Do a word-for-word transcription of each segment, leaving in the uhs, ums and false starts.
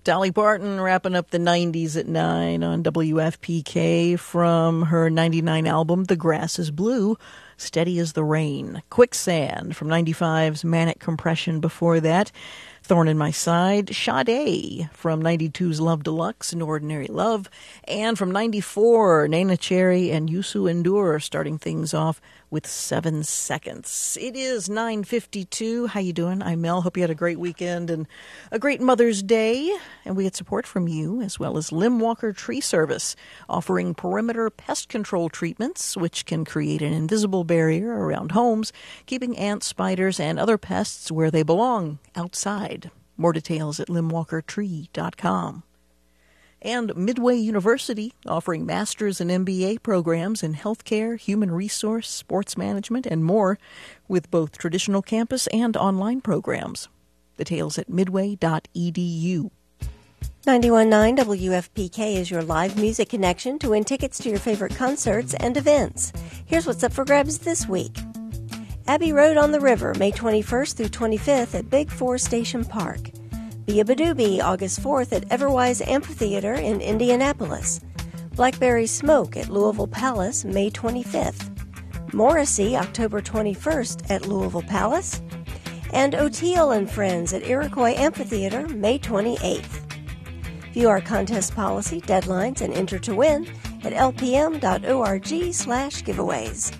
Dolly Parton wrapping up the nineties at nine on W F P K from her ninety-nine album, The Grass is Blue, Steady as the Rain. Quicksand from ninety-five's Manic Compression before that. Thorn in My Side. Sade from ninety-two's Love Deluxe and Ordinary Love. And from ninety-four, Nana Cherry and Yusu Endure starting things off with Seven Seconds. It is nine fifty-two. How you doing? I'm Mel. Hope you had a great weekend and a great Mother's Day. And we get support from you, as well as Limb Walker Tree Service, offering perimeter pest control treatments, which can create an invisible barrier around homes, keeping ants, spiders, and other pests where they belong, outside. More details at limb walker tree dot com. And Midway University, offering master's and M B A programs in healthcare, human resource, sports management, and more, with both traditional campus and online programs. Details at midway dot e d u. ninety-one point nine W F P K is your live music connection to win tickets to your favorite concerts and events. Here's what's up for grabs this week. Abbey Road on the River, May twenty-first through twenty-fifth at Big Four Station Park. Be-A-Ba-Doo-Be, August fourth at Everwise Amphitheater in Indianapolis. Blackberry Smoke at Louisville Palace, May twenty-fifth. Morrissey, October twenty-first at Louisville Palace. And O'Teal and Friends at Iroquois Amphitheater, May twenty-eighth. View our contest policy, deadlines, and enter to win at l p m dot org slash giveaways.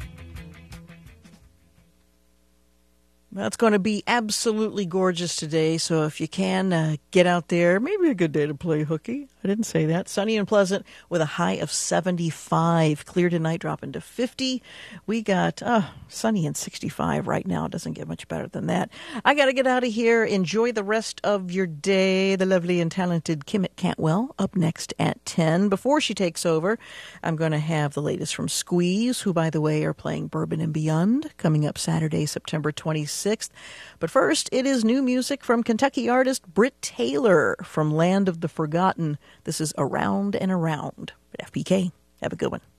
That's going to be absolutely gorgeous today, so if you can, uh, get out there. Maybe a good day to play hooky. I didn't say that. Sunny and pleasant with a high of seventy-five. Clear tonight, dropping to fifty. We got uh, sunny and sixty-five right now. Doesn't get much better than that. I got to get out of here. Enjoy the rest of your day. The lovely and talented Kimmett Cantwell up next at ten. Before she takes over, I'm going to have the latest from Squeeze, who, by the way, are playing Bourbon and Beyond, coming up Saturday, September twenty-sixth. But first, it is new music from Kentucky artist Britt Taylor from Land of the Forgotten. This is Around and Around at F P K. Have a good one.